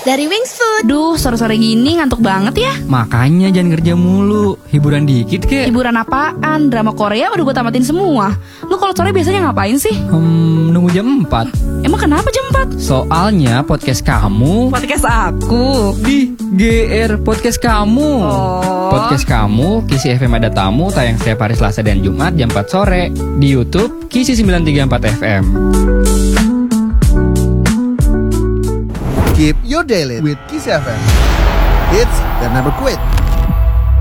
dari Wings Food. Duh, sore-sore gini ngantuk banget ya. Makanya jangan kerja mulu, hiburan dikit kek. Hiburan apaan? Drama Korea udah gue tamatin semua. Lu kalau sore biasanya ngapain sih? Nunggu jam 4. Emang kenapa jam 4? Soalnya podcast kamu Podcast aku. di GR Podcast kamu. Podcast kamu, Kisi FM ada tamu, tayang setiap hari Selasa dan Jumat jam 4 sore di YouTube Kisi 934 FM. Keep your daily with Kiss FM. Hits that never quit.